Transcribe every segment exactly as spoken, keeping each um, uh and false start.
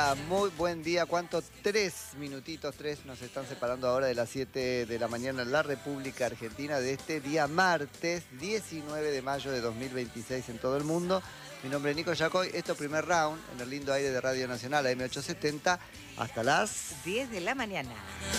día, muy buen día. ¿Cuánto? Tres minutitos, tres nos están separando ahora de las siete de la mañana en la República Argentina de este día martes diecinueve de mayo de dos mil veintiséis en todo el mundo. Mi nombre es Nico Yacoy, esto es Primer Round en el lindo aire de Radio Nacional, A M ochocientos setenta, hasta las diez de la mañana.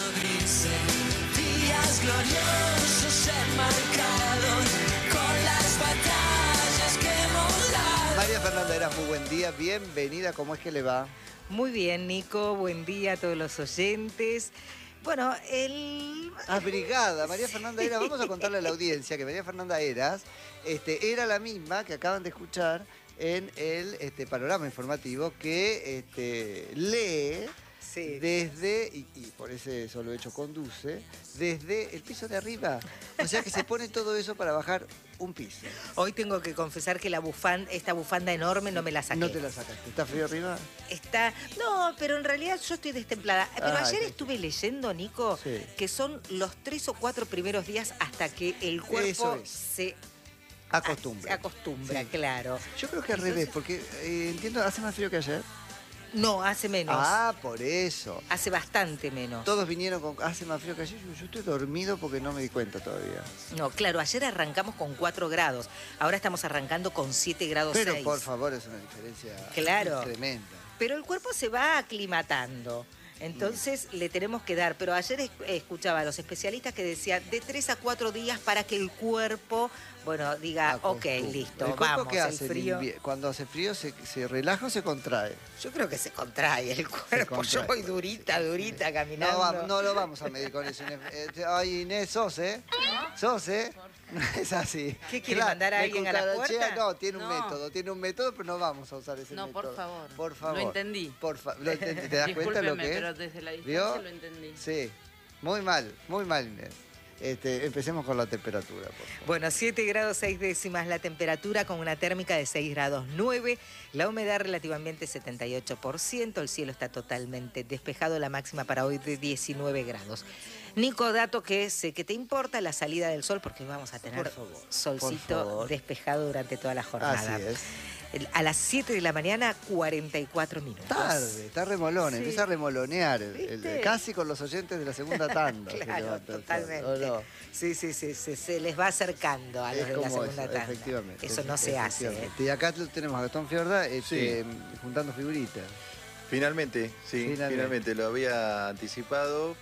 Días gloriosos enmarcados con las batallas que hemos dado. María Fernanda Heras, muy buen día, bienvenida, ¿cómo es que le va? Muy bien, Nico, buen día a todos los oyentes. Bueno, el... Abrigada, María Fernanda Heras, vamos a contarle a la audiencia que María Fernanda Heras este, era la misma que acaban de escuchar en el este, panorama informativo que este, lee Sí. desde, y, y por ese solo hecho conduce, desde el piso de arriba. O sea que se pone todo eso para bajar un piso. Hoy tengo que confesar que la bufanda, esta bufanda enorme no me la saqué. No te la sacaste. ¿Está frío arriba? Está... No, pero en realidad yo estoy destemplada. Pero Ah, ayer sí. estuve leyendo, Nico, Sí. que son los tres o cuatro primeros días hasta que el cuerpo Eso es. se... Acostumbra. Se acostumbra, Sí. claro. Yo creo que al revés, porque eh, entiendo, hace más frío que ayer. No, hace menos. Ah, por eso. Hace bastante menos. Todos vinieron con, hace más frío que ayer. Yo, yo estoy dormido porque no me di cuenta todavía. No, claro, ayer arrancamos con cuatro grados. Ahora estamos arrancando con siete grados Pero seis. por favor, es una diferencia Claro. tremenda. Pero el cuerpo se va aclimatando. Entonces le tenemos que dar. Pero ayer es- escuchaba a los especialistas que decían de tres a cuatro días para que el cuerpo, bueno, diga, ok, Acostumbre. listo, ¿El cuerpo vamos, qué el hace en frío. invie- Cuando hace frío, ¿se, se relaja o se contrae? Yo creo que se contrae el cuerpo. contrae. Yo voy durita, durita, caminando. No, vamos- no lo vamos a medir con eso, Inés. Eh, Ay, Inés, sos, ¿eh? ¿Sos, eh? No es así. ¿Qué quiere, mandar a me alguien a la cucarachea, puerta? No, tiene un No. método, tiene un método, pero no vamos a usar ese No, método. por favor. Por favor. Lo entendí. Por fa- lo entendí. ¿Te das cuenta lo Discúlpeme, que es? pero desde la ¿Vio? distancia lo entendí. Sí, muy mal, muy mal, Inés. Este, empecemos con la temperatura, por favor. Bueno, siete grados seis décimas la temperatura con una térmica de seis grados nueve, la humedad relativamente setenta y ocho por ciento, el cielo está totalmente despejado, la máxima para hoy de diecinueve grados. Nico, dato que sé que te importa, la salida del sol, porque vamos a tener Por favor, solcito por favor. despejado durante toda la jornada. Así es. El- A las siete de la mañana, cuarenta y cuatro minutos. Tarde, está remolón, Sí. empieza a remolonear, el- el- ¿Viste? casi con los oyentes de la segunda tanda. se Claro, levanta el sol, totalmente. ¿o no? Sí, sí, sí, sí, se les va acercando a los Es de la como segunda eso, tanda. efectivamente. Eso no efe- se hace. ¿eh? efectivamente. Y acá lo tenemos a Gastón Fiorda este, Sí. juntando figuritas. Finalmente, sí, Finalmente. finalmente. Lo había anticipado.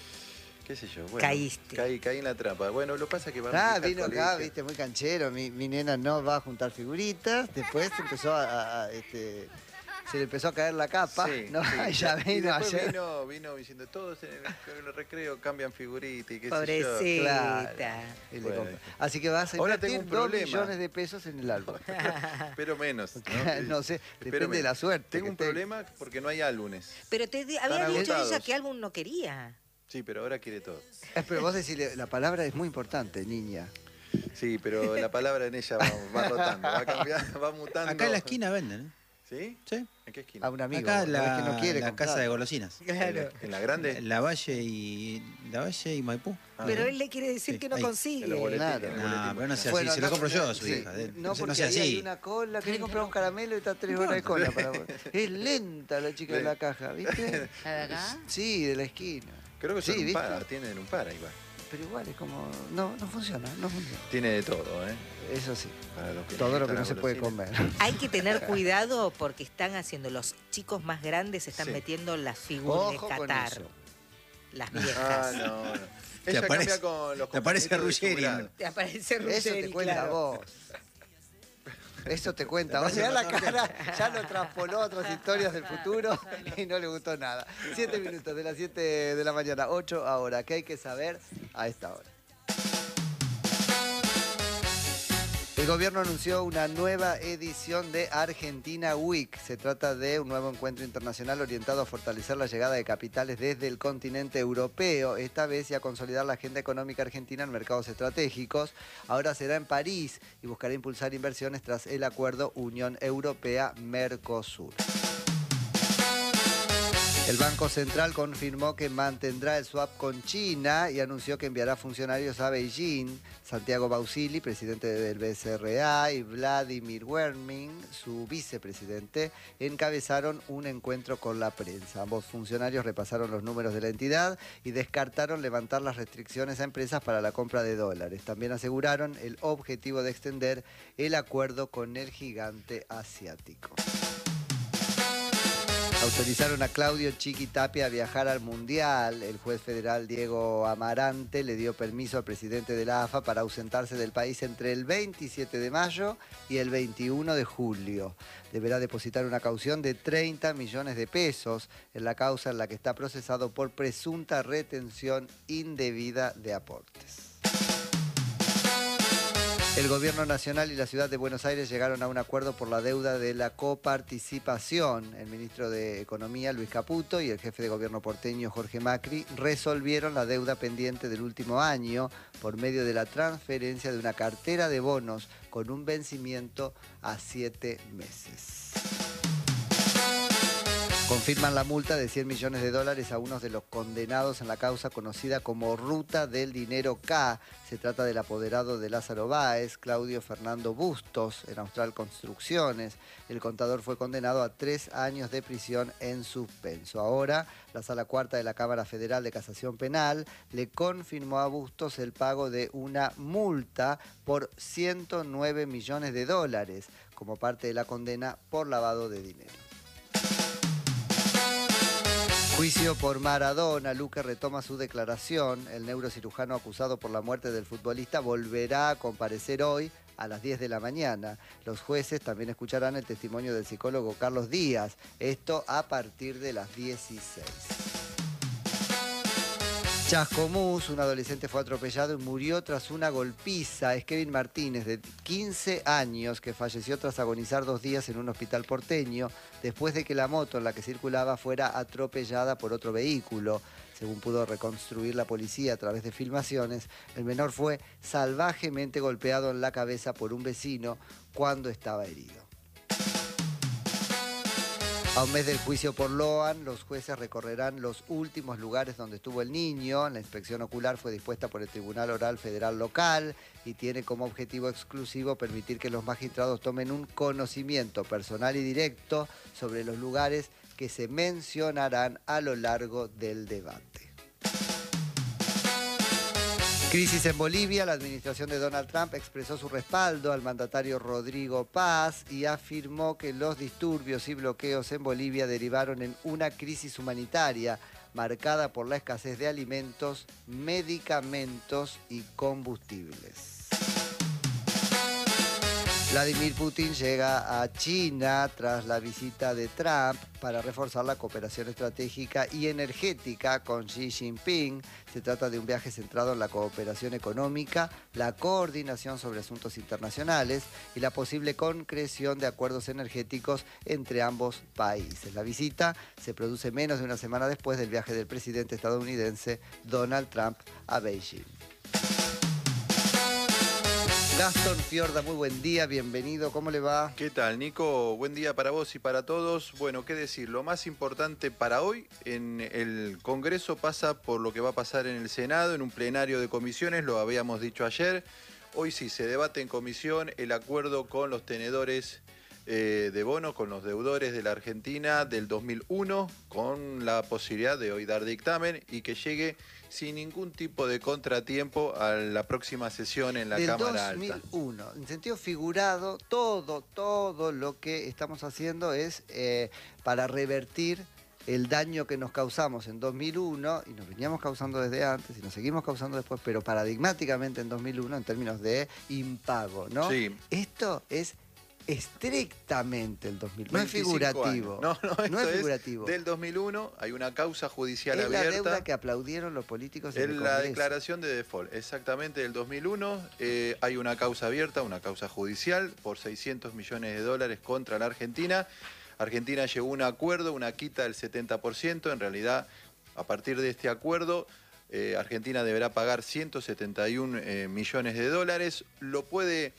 ¿Qué sé yo? Bueno, Caíste. Caí, caí en la trampa. Bueno, lo que pasa es que va Ah, mi hija al vino acá, colegio. viste, muy canchero. Mi, mi nena no va a juntar figuritas. Después empezó a, a- a, este, se le empezó a caer la capa. Sí, ¿no? sí. Ella Y vino después ayer. Vino, vino diciendo, todos en el, en el recreo cambian figuritas y qué sé Pobrecita. yo. Claro. Y le Bueno, compra. Así que vas a ahora invertir tengo un dos problema. millones de pesos en el álbum. Pero menos. No, ¿no? sé, Espero depende de menos. la suerte. Tengo que un tenga. problema porque no hay álbumes. Pero te di- había Están dicho ella agotados. que álbum no quería. Sí, pero ahora quiere todo. Eh, Pero vos decís, la palabra es muy importante, niña. Sí, pero la palabra en ella va, va rotando, va cambiando, va mutando. Acá en la esquina venden, ¿eh? ¿Sí? Sí. ¿En qué esquina? A un amigo. Acá ¿no? Es la, que no quiere la comprar. casa de golosinas. Claro. ¿En la grande? La Valle y la Valle y Maipú. Ah, Pero ¿no? él le quiere decir Sí, que no ahí, consigue. en los boletines, Claro. en el No, boletín. pero no sea Bueno, así, se lo no, compro yo a no, su sí, hija. eh. No, No porque sea ahí hay así. una cola, querés comprar un caramelo y está tres horas de cola. Para... Es lenta la chica de la caja, ¿viste? ¿La de acá? Sí, de la esquina. Creo que Sí, son un ¿viste? par, tienen un par ahí va. Pero igual es como... No, no funciona, no funciona. Tiene de todo, ¿eh? Eso sí, Para los que todo lo que les no se gustan puede las golosinas. comer. Hay que tener cuidado porque están haciendo, los chicos más grandes están Sí. metiendo las figuras Ojo de con Qatar. eso. Las Ah, viejas. no, no. Te Ella aparece- cambia con los te aparece compañeritos de su Ruggeri. grado. Te aparece Eso Ruggeri, te cuenta claro. vos. Eso te cuenta. O sea, la cara ya lo traspoló a otras historias del futuro y no le gustó nada. Siete minutos de las siete de la mañana, ocho ahora. ¿Qué hay que saber a esta hora? El gobierno anunció una nueva edición de Argentina Week. Se trata de un nuevo encuentro internacional orientado a fortalecer la llegada de capitales desde el continente europeo, esta vez y a consolidar la agenda económica argentina en mercados estratégicos. Ahora será en París y buscará impulsar inversiones tras el acuerdo Unión Europea-Mercosur. El Banco Central confirmó que mantendrá el swap con China y anunció que enviará funcionarios a Beijing. Santiago Bausili, presidente del B C R A, y Vladimir Werming, su vicepresidente, encabezaron un encuentro con la prensa. Ambos funcionarios repasaron los números de la entidad y descartaron levantar las restricciones a empresas para la compra de dólares. También aseguraron el objetivo de extender el acuerdo con el gigante asiático. Autorizaron a Claudio Chiqui Tapia a viajar al Mundial. El juez federal Diego Amarante le dio permiso al presidente de la A F A para ausentarse del país entre el veintisiete de mayo y el veintiuno de julio. Deberá depositar una caución de treinta millones de pesos en la causa en la que está procesado por presunta retención indebida de aportes. El Gobierno Nacional y la Ciudad de Buenos Aires llegaron a un acuerdo por la deuda de la coparticipación. El ministro de Economía, Luis Caputo, y el jefe de gobierno porteño, Jorge Macri, resolvieron la deuda pendiente del último año por medio de la transferencia de una cartera de bonos con un vencimiento a siete meses. Confirman la multa de cien millones de dólares a uno de los condenados en la causa conocida como Ruta del Dinero K. Se trata del apoderado de Lázaro Báez, Claudio Fernando Bustos, en Austral Construcciones. El contador fue condenado a tres años de prisión en suspenso. Ahora, la Sala Cuarta de la Cámara Federal de Casación Penal le confirmó a Bustos el pago de una multa por ciento nueve millones de dólares como parte de la condena por lavado de dinero. Juicio por Maradona. Luque retoma su declaración. El neurocirujano acusado por la muerte del futbolista volverá a comparecer hoy a las diez de la mañana. Los jueces también escucharán el testimonio del psicólogo Carlos Díaz. Esto a partir de las dieciséis. Chascomús, un adolescente fue atropellado y murió tras una golpiza. Es Kevin Martínez, de quince años, que falleció tras agonizar dos días en un hospital porteño después de que la moto en la que circulaba fuera atropellada por otro vehículo. Según pudo reconstruir la policía a través de filmaciones, el menor fue salvajemente golpeado en la cabeza por un vecino cuando estaba herido. A un mes del juicio por Loan, los jueces recorrerán los últimos lugares donde estuvo el niño. La inspección ocular fue dispuesta por el Tribunal Oral Federal Local y tiene como objetivo exclusivo permitir que los magistrados tomen un conocimiento personal y directo sobre los lugares que se mencionarán a lo largo del debate. Crisis en Bolivia. La administración de Donald Trump expresó su respaldo al mandatario Rodrigo Paz y afirmó que los disturbios y bloqueos en Bolivia derivaron en una crisis humanitaria marcada por la escasez de alimentos, medicamentos y combustibles. Vladimir Putin llega a China tras la visita de Trump para reforzar la cooperación estratégica y energética con Xi Jinping. Se trata de un viaje centrado en la cooperación económica, la coordinación sobre asuntos internacionales y la posible concreción de acuerdos energéticos entre ambos países. La visita se produce menos de una semana después del viaje del presidente estadounidense Donald Trump a Beijing. Gastón Fiorda, muy buen día, bienvenido, ¿cómo le va? ¿Qué tal, Nico? Buen día para vos y para todos. Bueno, qué decir, lo más importante para hoy en el Congreso pasa por lo que va a pasar en el Senado, en un plenario de comisiones, lo habíamos dicho ayer. Hoy sí se debate en comisión el acuerdo con los tenedores eh, de bonos, con los deudores de la Argentina del dos mil uno, con la posibilidad de hoy dar dictamen y que llegue sin ningún tipo de contratiempo a la próxima sesión en la Del Cámara dos mil uno. Alta. En sentido figurado, todo, todo lo que estamos haciendo es eh, para revertir el daño que nos causamos en dos mil uno, y nos veníamos causando desde antes, y nos seguimos causando después, pero paradigmáticamente en dos mil uno en términos de impago, ¿no? Sí. Esto es estrictamente el dos mil uno. No es figurativo. Años. No, no, esto no es figurativo. Es del dos mil uno, hay una causa judicial es abierta. Es la deuda que aplaudieron los políticos en el el la Congreso. declaración de default, exactamente del dos mil uno. Eh, hay una causa abierta, una causa judicial por seiscientos millones de dólares contra la Argentina. Argentina llegó a un acuerdo, una quita del setenta por ciento. En realidad, a partir de este acuerdo, eh, Argentina deberá pagar ciento setenta y uno eh, millones de dólares. Lo puede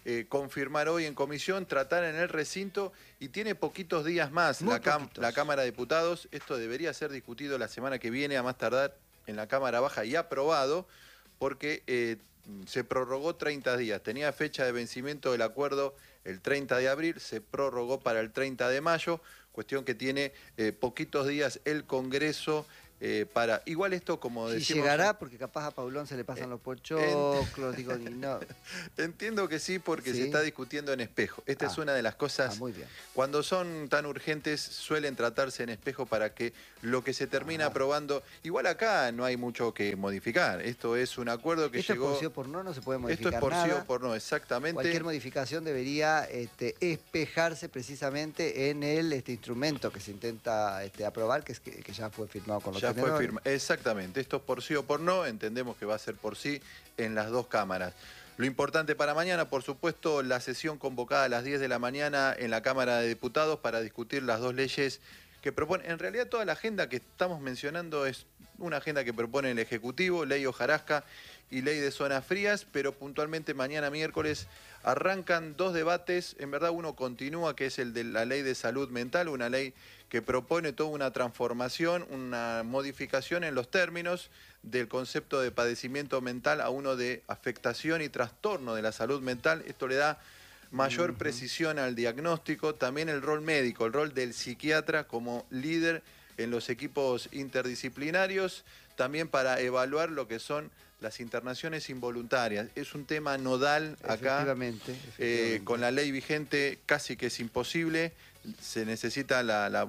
eh, confirmar hoy en comisión, tratar en el recinto y tiene poquitos días más Muy la, cam- poquitos. la Cámara de Diputados. Esto debería ser discutido la semana que viene, a más tardar en la Cámara Baja y aprobado, porque eh, se prorrogó treinta días. Tenía fecha de vencimiento del acuerdo el treinta de abril, se prorrogó para el treinta de mayo, cuestión que tiene eh, poquitos días el Congreso eh, para... Igual esto, como Si decimos... llegará, porque capaz a Paulón se le pasan Eh, los pochoclos, digo, y no. Entiendo que sí, porque Sí. se está discutiendo en espejo. Esta Ah. es una de las cosas... Ah, muy bien. Cuando son tan urgentes, suelen tratarse en espejo para que lo que se termina Ah. aprobando... Igual acá no hay mucho que modificar. Esto es un acuerdo que Esto llegó... es por sí o por no, no se puede Esto modificar es por sí nada. o por no, exactamente. Cualquier modificación debería este, espejarse precisamente en el este, instrumento que se intenta este, aprobar, que, es que, que ya fue firmado con los Ya fue tenedores. firmado. Exactamente. Esto es por sí o por no. Entendemos que va a ser por sí en las dos cámaras. Lo importante para mañana, por supuesto, la sesión convocada a las diez de la mañana en la Cámara de Diputados para discutir las dos leyes que propone. En realidad toda la agenda que estamos mencionando es una agenda que propone el Ejecutivo, ley hojarasca y ley de zonas frías, pero puntualmente mañana miércoles arrancan dos debates. En verdad uno continúa, que es el de la ley de salud mental, una ley que propone toda una transformación, una modificación en los términos del concepto de padecimiento mental a uno de afectación y trastorno de la salud mental. Esto le da mayor uh-huh. precisión al diagnóstico, también el rol médico, el rol del psiquiatra como líder en los equipos interdisciplinarios, también para evaluar lo que son las internaciones involuntarias. Es un tema nodal acá. Efectivamente, efectivamente. Eh, con la ley vigente casi que es imposible. Se necesita la, la,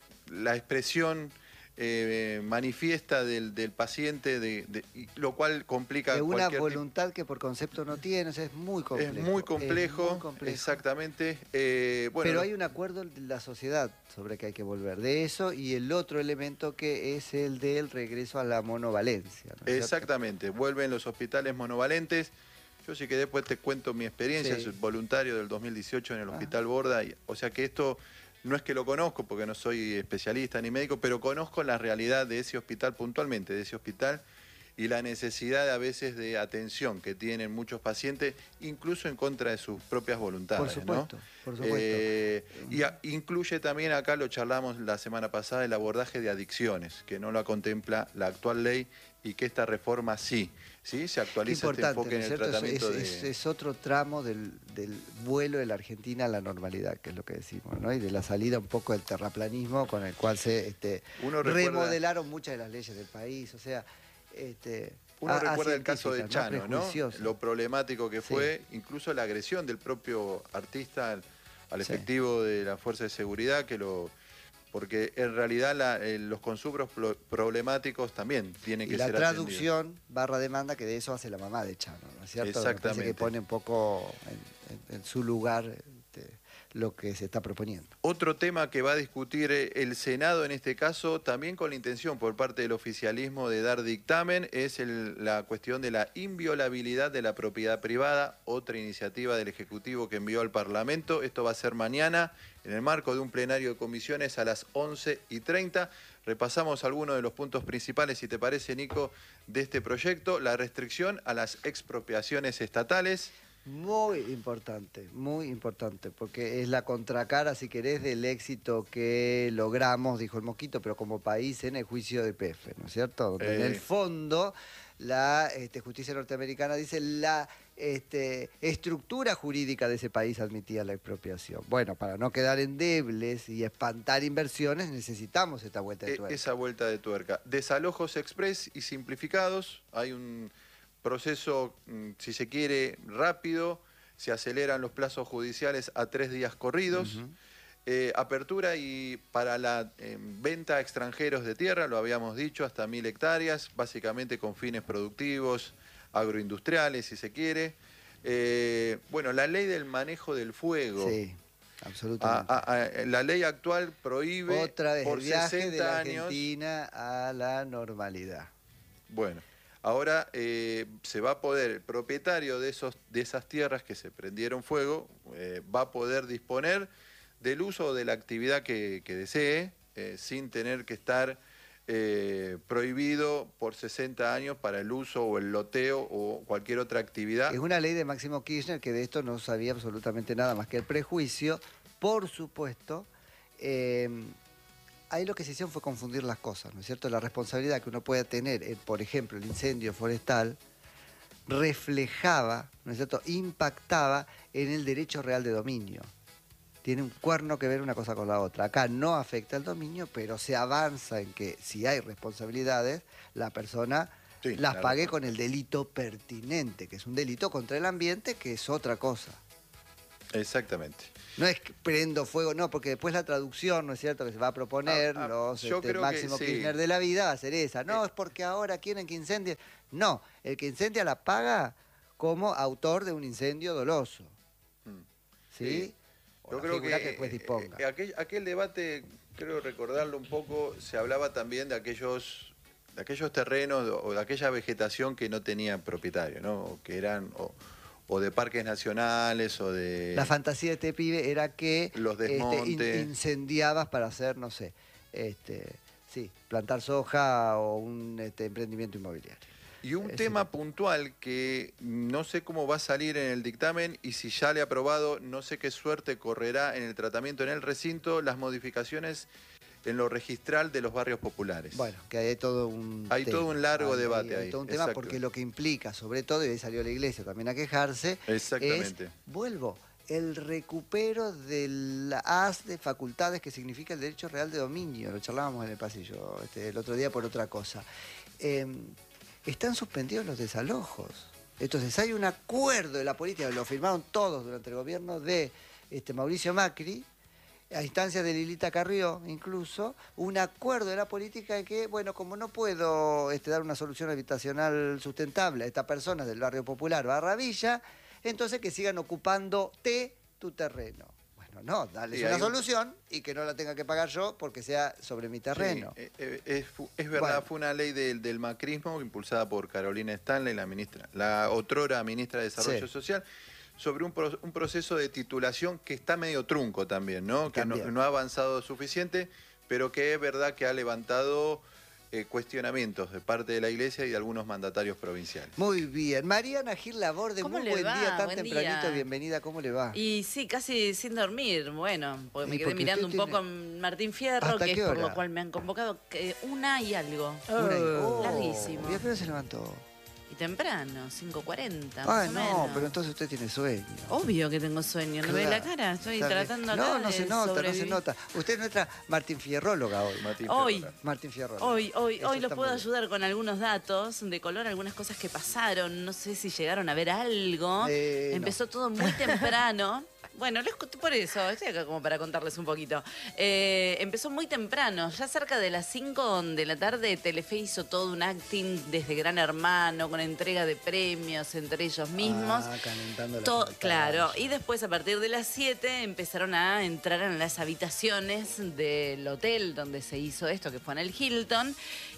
la expresión eh, manifiesta del, del paciente, de, de, lo cual complica de una cualquier voluntad que por concepto no tiene, o sea, es muy complejo. Es muy complejo, es muy complejo. Exactamente. Eh, bueno, Pero hay un acuerdo de la sociedad sobre que hay que volver de eso, y el otro elemento que es el del regreso a la monovalencia, ¿no es exactamente, cierto? Vuelven los hospitales monovalentes. Yo sí que después te cuento mi experiencia, Sí. soy voluntario del dos mil dieciocho en el Ah. Hospital Borda, y, o sea que esto no es que lo conozco porque no soy especialista ni médico, pero conozco la realidad de ese hospital puntualmente, de ese hospital, y la necesidad a veces de atención que tienen muchos pacientes, incluso en contra de sus propias voluntades. Por supuesto, ¿no? por supuesto. Eh, y a, incluye también, acá lo charlamos la semana pasada, el abordaje de adicciones, que no lo contempla la actual ley y que esta reforma sí. ¿Sí? Se actualiza este enfoque en el ¿no es tratamiento es, es, de... es otro tramo del, del vuelo de la Argentina a la normalidad, que es lo que decimos, ¿no? Y de la salida un poco del terraplanismo con el cual se este, Uno recuerda- remodelaron muchas de las leyes del país, o sea... Este, Uno a- recuerda el caso de científicas, Chano, ¿no? Prejuiciosas. Lo problemático que Sí. fue, incluso la agresión del propio artista al, al Sí. efectivo de la Fuerza de Seguridad, que lo... Porque en realidad la- eh, los consumos pro- problemáticos también tienen Y que la ser traducción barra demanda, que de eso hace la mamá de Chano, ¿no es cierto? Me parece Exactamente. que pone un poco en, en- en su lugar este, lo que se está proponiendo. Otro tema que va a discutir eh, el Senado en este caso, también con la intención por parte del oficialismo de dar dictamen, es el- la cuestión de la inviolabilidad de la propiedad privada, otra iniciativa del Ejecutivo que envió al Parlamento. Esto va a ser mañana en el marco de un plenario de comisiones a las once y treinta. Repasamos algunos de los puntos principales, si te parece, Nico, de este proyecto. La restricción a las expropiaciones estatales. Muy importante, muy importante, porque es la contracara, si querés, del éxito que logramos, dijo el Mosquito, pero como país en el juicio de P F, ¿no es cierto? Donde en Eh. el fondo la este, justicia norteamericana dice la este, estructura jurídica de ese país admitía la expropiación. Bueno, para no quedar endebles y espantar inversiones necesitamos esta vuelta de E- tuerca. Esa vuelta de tuerca. Desalojos express y simplificados. Hay un proceso, mm, si se quiere, rápido. Se aceleran los plazos judiciales a tres días corridos. Ujú. Eh, apertura y para la eh, venta a extranjeros de tierra, lo habíamos dicho, hasta mil hectáreas, básicamente con fines productivos, agroindustriales, si se quiere. Eh, bueno, la ley del manejo del fuego. Sí, A- absolutamente. a- a- la ley actual prohíbe Otra vez por el viaje de sesenta la años. Argentina a la normalidad. Bueno, ahora eh, se va a poder, el propietario de, esos, de esas tierras que se prendieron fuego, eh, va a poder disponer del uso o de la actividad que, que desee, eh, sin tener que estar eh, prohibido por sesenta años para el uso o el loteo o cualquier otra actividad. Es una ley de Máximo Kirchner que de esto no sabía absolutamente nada más que el prejuicio. Por supuesto, eh, ahí lo que se hicieron fue confundir las cosas, ¿no es cierto? La responsabilidad que uno puede tener, en, por ejemplo, el incendio forestal, reflejaba, ¿no es cierto?, impactaba en el derecho real de dominio. Tiene un cuerno que ver una cosa con la otra. Acá no afecta el dominio, pero se avanza en que si hay responsabilidades, la persona Sí, las claro. pague con el delito pertinente, que es un delito contra el ambiente, que es otra cosa. Exactamente. No es que prendo fuego, no, porque después la traducción, ¿no es cierto?, que se va a proponer, Ah, ah, los yo este, creo que Máximo sí. Kirchner de la vida va a ser esa. No, Eh. es porque ahora quieren que incendie. No, el que incendia la paga como autor de un incendio doloso. Mm. ¿Sí? Sí. O Yo la creo figura que, que después disponga. eh, aquel, aquel debate, creo recordarlo un poco, se hablaba también de aquellos, de aquellos terrenos o de aquella vegetación que no tenían propietario, ¿no? O que eran o, o de parques nacionales o de... La fantasía de este pibe era que Los este, in- desmontes. incendiabas para hacer, no sé, este, sí, plantar soja o un este, emprendimiento inmobiliario. Y un Eh, tema sí. puntual que no sé cómo va a salir en el dictamen y si ya le ha aprobado, no sé qué suerte correrá en el tratamiento en el recinto, las modificaciones en lo registral de los barrios populares. Bueno, que hay todo un Hay tema. todo un largo Hay- debate hay ahí, todo un tema exacto. porque lo que implica, sobre todo, y ahí salió la iglesia también a quejarse, Exactamente. es, vuelvo, el recupero del haz de facultades que significa el derecho real de dominio. Lo charlábamos en el pasillo este, el otro día por otra cosa. Eh, están suspendidos los desalojos. Entonces hay un acuerdo de la política, lo firmaron todos durante el gobierno de este, Mauricio Macri, a instancias de Lilita Carrió incluso, un acuerdo de la política de que, bueno, como no puedo este, dar una solución habitacional sustentable a estas personas del barrio popular barra Villa, entonces que sigan ocupándote tu terreno. Bueno, no, darles Sí, una hay un- solución y que no la tenga que pagar yo porque sea sobre mi terreno. Sí, eh, eh, es, fu- es verdad, Bueno. fue una ley del, del macrismo impulsada por Carolina Stanley, la ministra, la otrora ministra de Desarrollo Sí. Social, sobre un, pro- un proceso de titulación que está medio trunco también, ¿no? Que no, También. no ha avanzado suficiente, pero que es verdad que ha levantado eh, cuestionamientos de parte de la Iglesia y de algunos mandatarios provinciales. Muy bien. Mariana Gil Laborde, ¿Cómo muy le buen va? día, tan Buen tempranito, día. bienvenida, ¿cómo le va? Y sí, casi sin dormir, bueno, porque me Y quedé porque mirando un usted poco tiene- en Martín Fierro, ¿Hasta que es qué por hora? lo cual me han convocado, que una y algo. Una y- Oh, larguísimo. ¿Y a qué hora se levantó? Y temprano, cinco cuarenta, Ay, más o no, menos. pero entonces usted tiene sueño. Obvio que tengo sueño, ¿no ve la Claro. cara? Estoy Está bien. tratando acá No, no de se nota, no se sobrevivir. nota. Usted es nuestra Martín Fierróloga hoy. Martín Hoy. Fierro, Martín Fierróloga. Hoy, hoy, Eso hoy lo está puedo muy bien. ayudar con algunos datos de color, algunas cosas que pasaron. No sé si llegaron a ver algo. Eh, no. Empezó todo muy temprano. Bueno, les conté por eso, estoy acá como para contarles un poquito. Eh, empezó muy temprano, ya cerca de las cinco de la tarde, Telefe hizo todo un acting desde Gran Hermano, con entrega de premios entre ellos mismos. Ah, calentando la To- pantalla. claro, y después a partir de las siete empezaron a entrar en las habitaciones del hotel donde se hizo esto, que fue en el Hilton,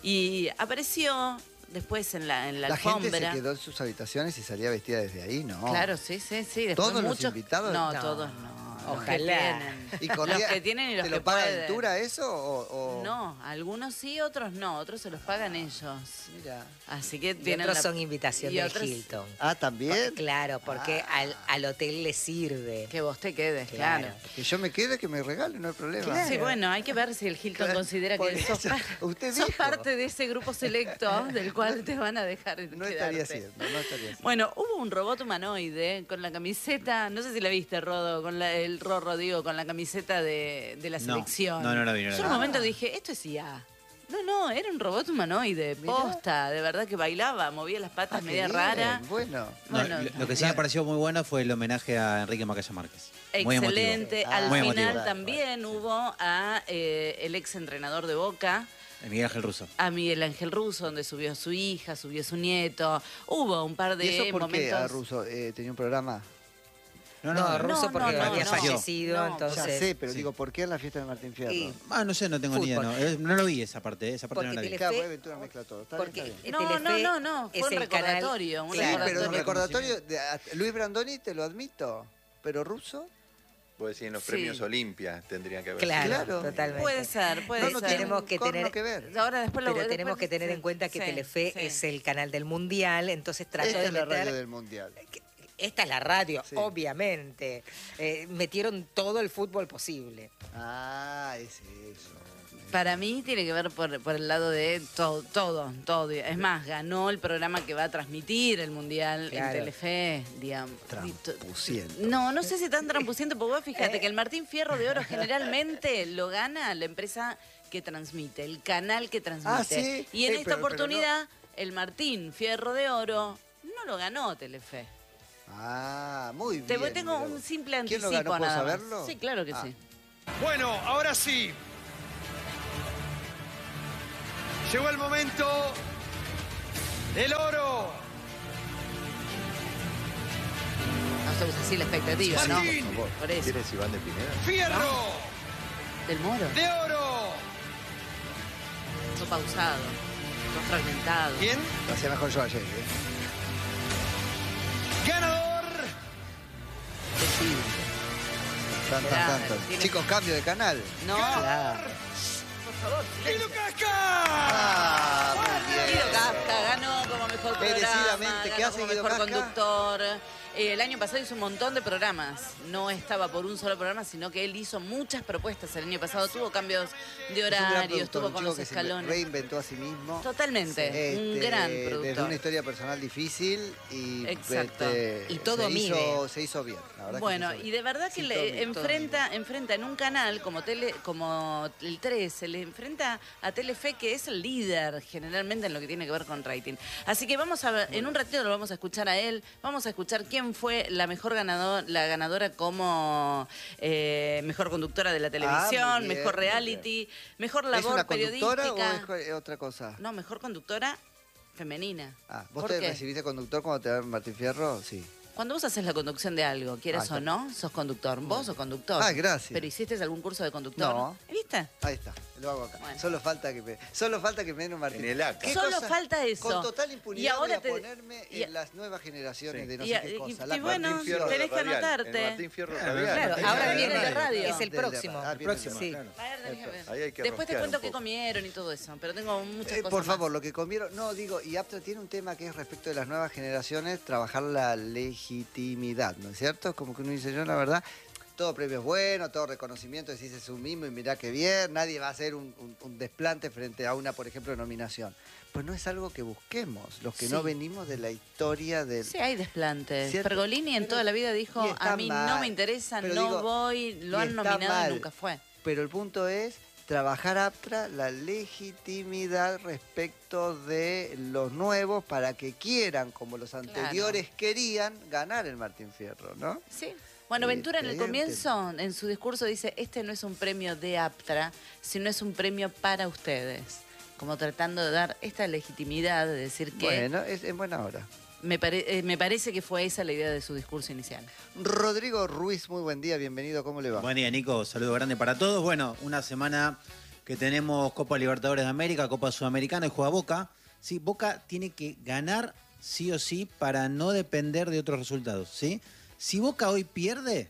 y apareció después en la, en la, La gente alfombra. se quedó en sus habitaciones y salía vestida desde ahí, ¿no? Claro, sí, sí, sí. Después ¿Todos los muchos... invitados? No, No, todos no. los que ojalá. tienen. ¿Y corría- Los que tienen y los ¿Te que lo paga pueden. Ventura eso o...? o- No, algunos sí, otros no. Otros se los pagan ellos. Mira. Así que Y tienen otros la- son invitación y de otros- Hilton. Ah, ¿también? Claro, porque Ah. al, al hotel le sirve. Que vos te quedes, Claro. claro. Que yo me quede, que me regale, no hay problema. Claro. Sí, bueno, hay que ver si el Hilton Claro, considera por que sos, eso, par- usted sos dijo. parte de ese grupo selecto del cual te van a dejar No quedarte. estaría haciendo, no estaría haciendo. Bueno, hubo un robot humanoide con la camiseta, no sé si la viste, Rodo, con la, el Rorro, digo, con la camiseta de, de la No, selección. no, no la vi, no la Yo en vi. un momento dije, esto es I A. No, no, era un robot humanoide, Mirá. posta, de verdad que bailaba, movía las patas Ah, qué media bien, rara. Bueno. No, Bueno, lo, lo que sí me pareció muy bueno fue el homenaje a Enrique Macaya Márquez. Muy emotivo. Excelente. Ah, Al muy final emotivo. también hubo a eh, el ex entrenador de Boca, El Miguel Ángel Russo. a Miguel Ángel Russo, donde subió a su hija, subió a su nieto. Hubo un par de ¿Y eso por qué, momentos. a Russo? Eh, ¿Tenía un programa? No, no, Ruso no, porque no, había no. fallecido, No, Ya entonces... sé, pero sí. digo, ¿por qué en la fiesta de Martín Fierro? Y- Ah, no sé, no tengo ni idea. Fútbol. No, Eh, no lo vi esa parte, esa parte Porque no la vi. Telefe- Claro, porque Ventura mezcla todo. Está bien, Porque está bien. No, Telefe no, no, no, es fue un el canal- recordatorio. Un Sí, Claro. pero un recordatorio. recordatorio de a- Luis Brandoni te lo admito, pero Russo, Vos decís, en los Sí. premios Olimpia tendrían que haber Claro, sido. Claro. totalmente. Puede ser, puede No, no ser. tenemos que corno tener- que ver. Ahora después lo Pero después- tenemos que tener en cuenta que sí, Telefe sí. es el canal del Mundial, entonces trató Esta de es la meter... radio del Mundial. Esta es la radio, Sí. obviamente. Eh, metieron todo el fútbol posible. Ah, es eso. Para mí tiene que ver por, por el lado de todo, todo, todo. Es más, ganó el programa que va a transmitir el Mundial Claro. en Telefe, digamos. Trampuciento. No, no sé si tan trampuciente, porque vos fíjate que el Martín Fierro de Oro generalmente lo gana la empresa que transmite, el canal que transmite. Ah, ¿sí? Y en Eh, esta pero- pero oportunidad, el Martín Fierro de Oro no lo ganó Telefe. Ah, muy bien. Te voy- tengo mirá un vos. simple ¿Quién anticipo lo ganó? ¿Puedo nada más. saberlo? Sí, claro que Ah. sí. Bueno, ahora sí. Llegó el momento del oro. No somos así la expectativa, ¿no? Martín. Por favor. Por eso. ¿Quieres Iván de Pineda? Fierro Del Moro. de oro. Todo pausado. Todo fragmentado. ¿Quién? Lo hacía mejor yo ayer. ¿eh? Ganador. Tan, tan, Claro, tanto. tiene- Chicos, cambio de canal. No. Claro. Guido Casca. Ah, muy bien. Guido Casca ganó como mejor programa, Merecidamente. ¿Qué ganó hace como Guido mejor Casca? conductor. Eh, el año pasado hizo un montón de programas. No estaba por un solo programa, sino que él hizo muchas propuestas. El año pasado tuvo cambios de Es un gran horario, productor, estuvo un con chico los que se escalones. reinventó a sí mismo. Totalmente, un Este, gran Desde una productor. historia personal difícil y, Exacto. este, Y todo se mide. hizo, se hizo bien. La verdad que Bueno, se hizo y bien. de verdad que Sí, le todo bien, todo enfrenta, enfrenta en un canal como tele, como el tres, se le enfrenta a Telefe, que es el líder generalmente en lo que tiene que ver con rating. Así que vamos a ver, en un ratito lo vamos a escuchar a él, vamos a escuchar quién fue la mejor ganadora, la ganadora como eh, mejor conductora de la televisión, Ah, muy bien, mejor muy bien. reality, mejor ¿Es labor una conductora periodística. o es co- eh, otra cosa? No, mejor conductora femenina. Ah, ¿vos ¿Por te qué? recibiste conductor cuando te dan Martín Fierro? Sí. Cuando vos haces la conducción de algo, quieras Ah, o está. no, sos conductor. Vos sos conductor. Ah, gracias. ¿Pero hiciste algún curso de conductor? No. ¿Viste? Ahí está, lo hago acá. Bueno. Solo falta que me, solo falta que me den un Martín. En el acta. ¿Qué Solo cosa? falta eso. Con total Y impunidad ahora voy a te- ponerme y- en las nuevas generaciones Sí. de no Y- sé qué y- cosa. y La bueno, Martín Fierro tenés que Radial. anotarte. El Martín Fierro Claro, Radial. Claro, Ahí ahora está, viene ahí de está. radio. Es el Del de próximo. radio. Ah, El viene próximo, de Sí. claro. A ver, tenés que ver. Ahí hay que Después te rosquear cuento un qué poco. comieron y todo eso, pero tengo muchas Eh, cosas por favor, más. lo que comieron, no digo, y Aptra tiene un tema que es respecto de las nuevas generaciones, trabajar la legitimidad, ¿no es cierto? Como que uno dice, yo la verdad, todo premio es bueno, todo reconocimiento, decís es un mismo y mirá qué bien, nadie va a hacer un, un- un desplante frente a una, por ejemplo, nominación. Pues no es algo que busquemos, los que no Sí. venimos de la historia del... Sí, hay desplantes. ¿Cierto? Pero en toda la vida dijo, y está a mí no mal. me interesa, Pero no digo, voy, lo y han está nominado mal. y nunca fue. Pero el punto es trabajar Aptra la legitimidad respecto de los nuevos para que quieran, como los anteriores querían, ganar el Martín Fierro, ¿no? Sí. Bueno, Sí, Ventura en el evidente. comienzo, en su discurso, dice, este no es un premio de Aptra, sino es un premio para ustedes. Como tratando de dar esta legitimidad de decir que Bueno, es en buena hora. me, pare- eh, me parece que fue esa la idea de su discurso inicial. Rodrigo Ruiz, muy buen día, bienvenido, ¿cómo le va? Buen día, Nico. Saludo grande para todos. Bueno, una semana que tenemos Copa Libertadores de América, Copa Sudamericana y juega Boca. Sí, Boca tiene que ganar sí o sí para no depender de otros resultados, ¿sí? Si Boca hoy pierde,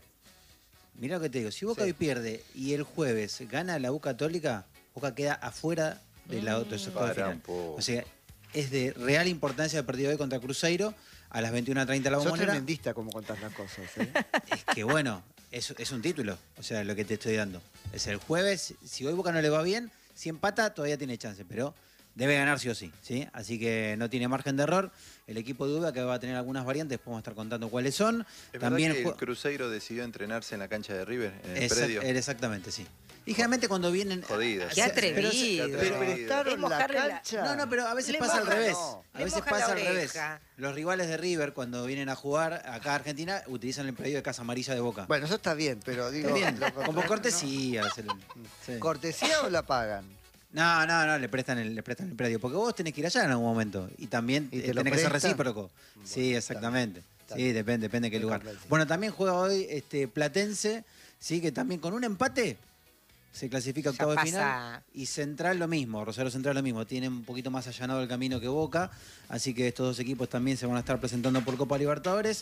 mira lo que te digo, si Boca Sí. hoy pierde y el jueves gana la U Católica, Boca queda afuera de la otra sector Para final. un poco. O sea, es de real importancia el partido de hoy contra Cruzeiro a las veintiuna treinta la Sos Bombonera. tremendista como contás las cosas, ¿eh? Es que bueno, es, es un título, o sea, lo que te estoy dando. Es el jueves, si hoy Boca no le va bien, si empata todavía tiene chance, pero debe ganar sí o sí, ¿sí? Así que no tiene margen de error. El equipo de Uva que va a tener algunas variantes, podemos estar contando cuáles son. ¿Es También verdad que jue- el Cruzeiro decidió entrenarse en la cancha de River, en el Exact- predio? Exactamente, sí. Y generalmente cuando vienen... Jodido. Qué atrevido. Pero se- Qué Pero atrevido. prestaron Es la mojarle la- cancha. No, no, pero a veces Le pasa al moja- revés. no. A Le veces moja la pasa al revés. oreja. Los rivales de River, cuando vienen a jugar acá a Argentina, utilizan el predio de Casa Amarilla de Boca. Bueno, eso está bien, pero digo... Está bien, lo como contrario, cortesía. se le- sí. ¿no? ¿Cortesía o la pagan? No, no, no, le prestan el, le prestan el predio. Porque vos tenés que ir allá en algún momento. Y también ¿Y eh, te lo tenés que ser prestan? recíproco. sí, Bueno, exactamente. está Sí, bien. depende, depende de qué Me lugar. convence. Bueno, también juega hoy este Platense, sí, que también con un empate se clasifica a Ya octavo de pasa. final. Y Central lo mismo, Rosario Central lo mismo. Tiene un poquito más allanado el camino que Boca. Así que estos dos equipos también se van a estar presentando por Copa Libertadores.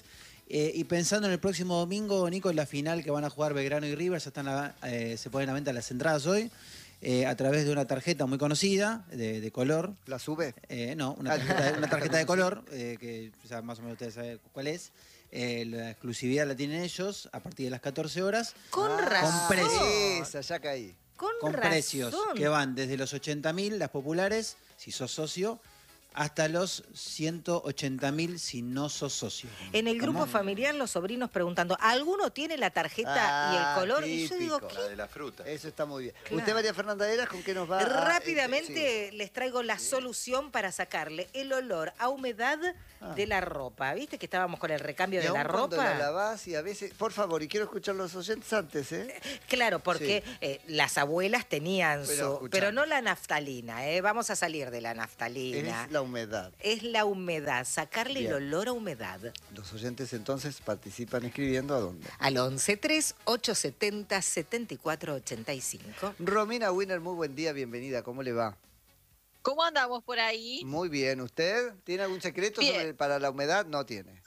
Eh, y pensando en el próximo domingo, Nico, en la final que van a jugar Belgrano y River, ya están a- eh, se ponen a venta las entradas hoy, eh, a través de una tarjeta muy conocida, de, de color. ¿La sube? Eh, no, una Ah, tarjeta, de- una tarjeta tarjeta de conocida. color, eh, que ya más o menos ustedes saben cuál es. Eh, la exclusividad la tienen ellos a partir de las catorce horas, Con Ah, razón. precios. Esa, ya caí. Con, con razón. precios que van desde los ochenta mil, las populares, si sos socio, hasta los ciento ochenta mil si no sos socio. En el grupo ¿Estamos? familiar, los sobrinos preguntando, ¿alguno tiene la tarjeta y Ah, el color? Y yo digo, típico. ¿qué? La de la fruta. Eso está muy bien. Claro. ¿Usted, María Fernanda Eras, con qué nos va a...? Rápidamente les traigo la solución para sacarle el olor a humedad Ah. de la ropa. ¿Viste que estábamos con el recambio Y de la aún cuando ropa? la lavás y a veces... Por favor, y quiero escuchar los oyentes antes, ¿eh? Claro, porque eh, las abuelas tenían Pero, su... escuchá. Pero no la naftalina, ¿eh? Vamos a salir de la naftalina. Es la humedad. Es la humedad, sacarle Bien. el olor a humedad. Los oyentes entonces participan escribiendo ¿a dónde? Al once tres ocho setenta setenta y cuatro ochenta y cinco. Romina Winner, muy buen día, bienvenida. ¿Cómo le va? ¿Cómo andamos por ahí? Muy bien. ¿Usted tiene algún secreto Bien. sobre- para la humedad? No tiene.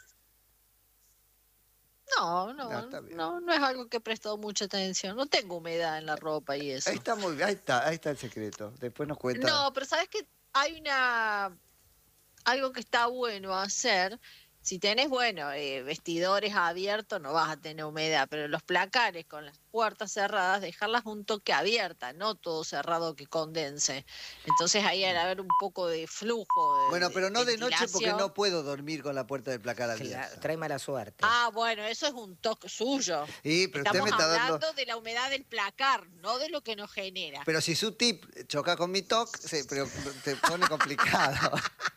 No, no, Ah, está bien. no, no es algo que he prestado mucha atención. No tengo humedad en la ropa y eso. Ahí está muy bien, ahí está, ahí está el secreto. Después nos cuenta. No, pero sabes que hay una algo que está bueno hacer. Si tenés, bueno, eh, vestidores abiertos, no vas a tener humedad, pero los placares con las puertas cerradas, dejarlas un toque abierta, no todo cerrado que condense. Entonces ahí al haber un poco de flujo. De, Bueno, pero no de noche porque ventilación. no puedo dormir con la puerta del placar abierta. Claro, trae mala suerte. Ah, bueno, eso es un toque suyo. Sí, pero usted Estamos me está hablando dando... de la humedad del placar, no de lo que nos genera. Pero si su tip choca con mi toc, se, pero te pone complicado.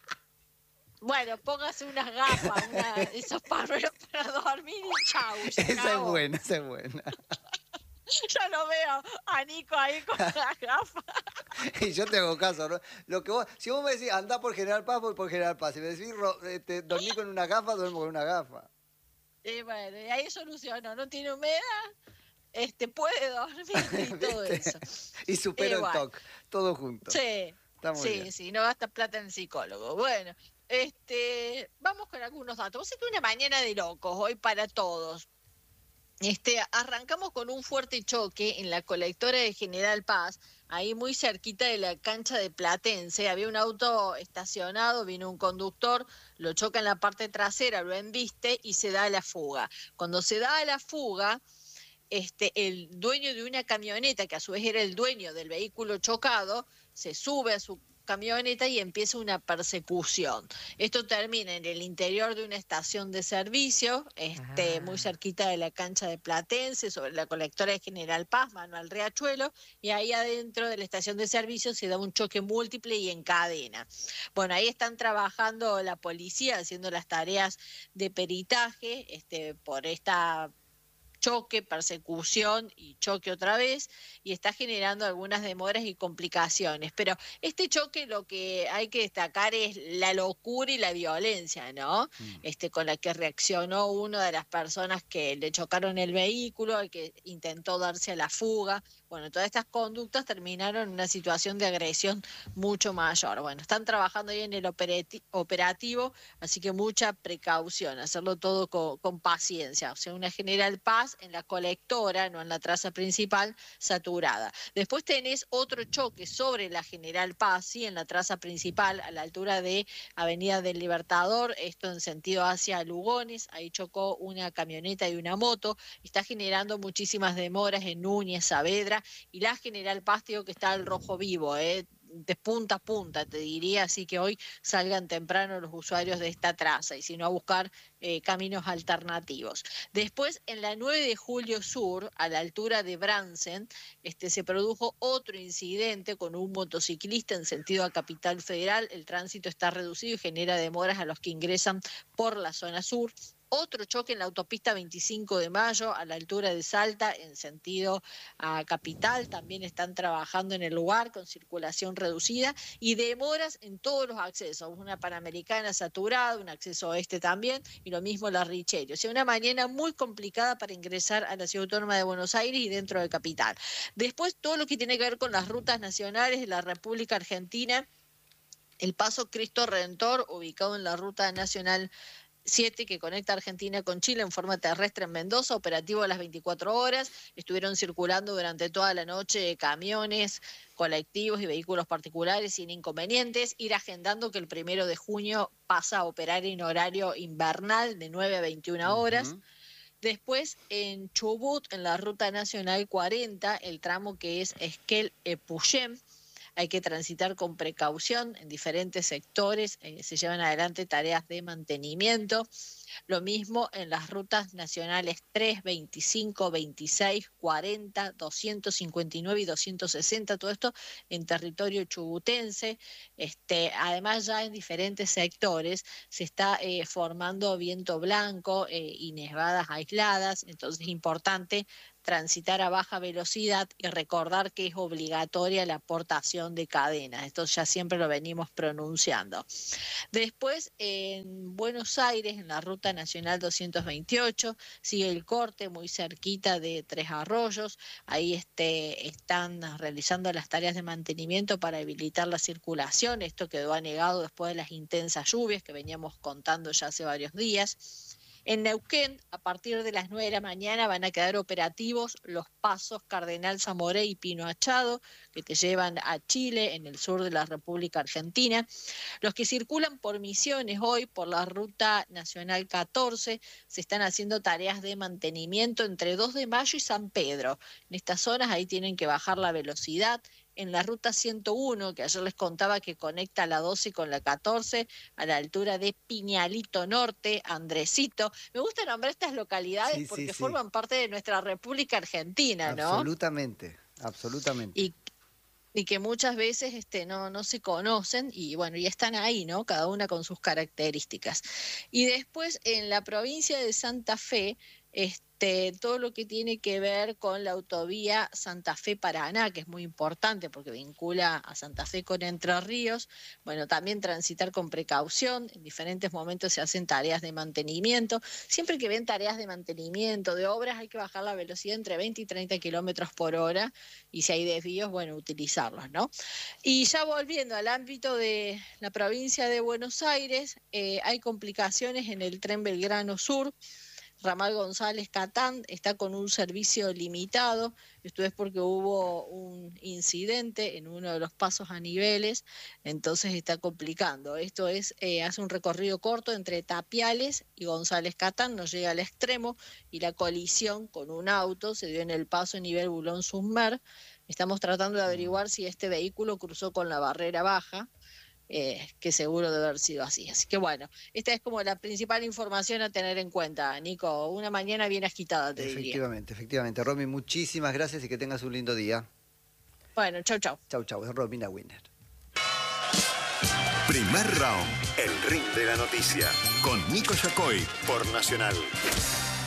Bueno, póngase unas gafas, una, esos pañuelos para dormir y chau. se Esa es acabó. buena, esa es buena. Yo lo veo a Nico ahí con las gafas. Y yo te hago caso, ¿no? Lo que vos, si vos me decís, andá por General Paz, voy por General Paz. Si me decís, ro- este, dormí con una gafa, duermo con una gafa. Y bueno, y ahí solucionó, no tiene humedad, este puede dormir y todo ¿Viste? eso. Y supero Igual. el toc, todo junto. Sí, Está muy sí, bien. sí, no gasta plata en psicólogo. Bueno, este, vamos con algunos datos. Vos sé que una mañana de locos hoy para todos. Este, arrancamos con un fuerte choque en la colectora de General Paz, ahí muy cerquita de la cancha de Platense. Había un auto estacionado, vino un conductor, lo choca en la parte trasera, lo embiste y se da a la fuga. Cuando se da a la fuga, este, el dueño de una camioneta, que a su vez era el dueño del vehículo chocado, se sube a su camioneta y empieza una persecución. Esto termina en el interior de una estación de servicio, este, Ah. muy cerquita de la cancha de Platense, sobre la colectora de General Paz, Manuel Riachuelo, y ahí adentro de la estación de servicio se da un choque múltiple y en cadena. Bueno, ahí están trabajando la policía, haciendo las tareas de peritaje, este, por esta choque, persecución y choque otra vez, y está generando algunas demoras y complicaciones. Pero este choque lo que hay que destacar es la locura y la violencia, ¿no? Mm. Este, con la que reaccionó una de las personas que le chocaron el vehículo, el que intentó darse a la fuga. Bueno, todas estas conductas terminaron en una situación de agresión mucho mayor. Bueno, están trabajando ahí en el operati- operativo, así que mucha precaución, hacerlo todo con, con paciencia. O sea, una General Paz en la colectora, no en la traza principal, saturada. Después tenés otro choque sobre la General Paz, sí, en la traza principal, a la altura de Avenida del Libertador, esto en sentido hacia Lugones. Ahí chocó una camioneta y una moto. Está generando muchísimas demoras en Núñez, Saavedra, y la General Paz, digo que está al rojo vivo, ¿eh? De punta a punta, te diría, así que hoy salgan temprano los usuarios de esta traza y si no a buscar eh, caminos alternativos. Después, en la nueve de julio Sur, a la altura de Bransen, este, se produjo otro incidente con un motociclista en sentido a Capital Federal. El tránsito está reducido y genera demoras a los que ingresan por la zona sur. Otro choque en la autopista veinticinco de mayo, a la altura de Salta, en sentido a Capital. También están trabajando en el lugar con circulación reducida y demoras en todos los accesos. Una Panamericana saturada, un acceso oeste también, y lo mismo la Richelli. O sea, una mañana muy complicada para ingresar a la Ciudad Autónoma de Buenos Aires y dentro de Capital. Después, todo lo que tiene que ver con las rutas nacionales de la República Argentina. El Paso Cristo Redentor, ubicado en la Ruta Nacional siete que conecta Argentina con Chile en forma terrestre en Mendoza, operativo a las veinticuatro horas. Estuvieron circulando durante toda la noche camiones, colectivos y vehículos particulares sin inconvenientes. Ir agendando que el primero de junio pasa a operar en horario invernal de nueve a veintiuna horas. Uh-huh. Después, en Chubut, en la Ruta Nacional cuarenta, el tramo que es Esquel-Epuyén, hay que transitar con precaución en diferentes sectores, eh, se llevan adelante tareas de mantenimiento. Lo mismo en las rutas nacionales tres, veinticinco, veintiséis, cuarenta, doscientos cincuenta y nueve y doscientos sesenta, todo esto en territorio chubutense. Este, además, ya en diferentes sectores se está eh, formando viento blanco eh, y nevadas aisladas, entonces es importante transitar a baja velocidad y recordar que es obligatoria la aportación de cadenas. Esto ya siempre lo venimos pronunciando. Después, en Buenos Aires, en la Ruta Nacional doscientos veintiocho, sigue el corte muy cerquita de Tres Arroyos. Ahí este, están realizando las tareas de mantenimiento para habilitar la circulación. Esto quedó anegado después de las intensas lluvias que veníamos contando ya hace varios días. En Neuquén, a partir de las nueve de la mañana van a quedar operativos los pasos Cardenal Zamoré y Pino Achado, que te llevan a Chile, en el sur de la República Argentina. Los que circulan por Misiones hoy, por la Ruta Nacional catorce, se están haciendo tareas de mantenimiento entre dos de mayo y San Pedro. En estas zonas ahí tienen que bajar la velocidad. En la Ruta ciento uno, que ayer les contaba que conecta la doce con la catorce, a la altura de Piñalito Norte, Andresito. Me gusta nombrar estas localidades sí, porque sí, forman sí. parte de nuestra República Argentina, ¿no? Absolutamente, absolutamente. Y, y que muchas veces este, no, no se conocen y bueno, ya están ahí, ¿no? Cada una con sus características. Y después en la provincia de Santa Fe, este, todo lo que tiene que ver con la autovía Santa Fe-Paraná, que es muy importante porque vincula a Santa Fe con Entre Ríos. Bueno, también transitar con precaución, en diferentes momentos se hacen tareas de mantenimiento. Siempre que ven tareas de mantenimiento, de obras, hay que bajar la velocidad entre veinte y treinta kilómetros por hora y si hay desvíos, bueno, utilizarlos, ¿no? Y ya volviendo al ámbito de la provincia de Buenos Aires, eh, hay complicaciones en el tren Belgrano Sur. Ramal González Catán está con un servicio limitado. Esto es porque hubo un incidente en uno de los pasos a niveles, entonces está complicando. Esto es, eh, hace un recorrido corto entre Tapiales y González Catán, no llega al extremo, y la colisión con un auto se dio en el paso a nivel Bulón-Summer. Estamos tratando de averiguar si este vehículo cruzó con la barrera baja. Eh, que seguro debe haber sido así. Así que bueno, esta es como la principal información a tener en cuenta, Nico. Una mañana bien agitada, te efectivamente, diría. Efectivamente, efectivamente. Romy, muchísimas gracias y que tengas un lindo día. Bueno, chau, chau. Chau, chau. Es Romina Winner. Primer round, el ring de la noticia, con Nico Yacoy por Nacional.